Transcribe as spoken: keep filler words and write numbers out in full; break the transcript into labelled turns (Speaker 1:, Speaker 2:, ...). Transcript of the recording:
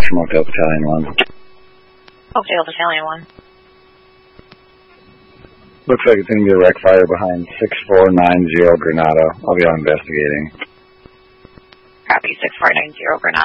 Speaker 1: from Oakdale Battalion one.
Speaker 2: Oakdale Battalion one.
Speaker 1: Looks like it's going to be a wreck fire behind six four nine zero Granada. I'll be on investigating.
Speaker 2: Copy, six four nine zero Granada.